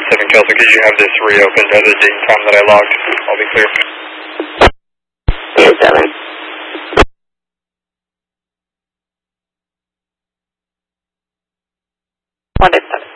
7 Kelson, could you have this reopened at the date and time that I logged? I'll be clear. 7. One 7.